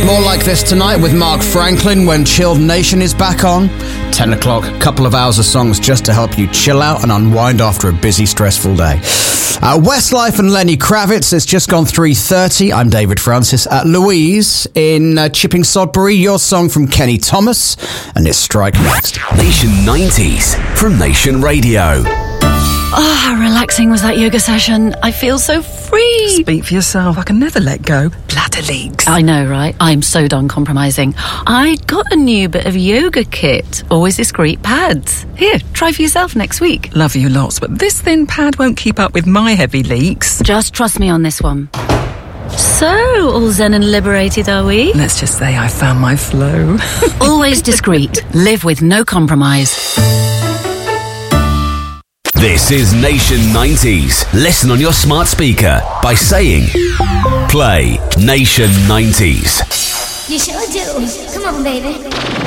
More like this tonight with Mark Franklin when Chilled Nation is back on. 10 o'clock, couple of hours of songs just to help you chill out and unwind after a busy, stressful day. Westlife and Lenny Kravitz, it's just gone 3:30. I'm David Francis at Louise in Chipping Sodbury. Your song from Kenny Thomas, and it's Strike Next. Nation 90s from Nation Radio. Oh, how relaxing was that yoga session. I feel so free. Speak for yourself. I can never let go. Bladder leaks. I know, right? I'm so done compromising. I got a new bit of yoga kit. Always discreet pads. Here, try for yourself next week. Love you lots, but this thin pad won't keep up with my heavy leaks. Just trust me on this one. So, all zen and liberated, are we? Let's just say I found my flow. Always discreet. Live with no compromise. This is Nation 90s. Listen on your smart speaker by saying, play Nation 90s. You sure do. Come on, baby.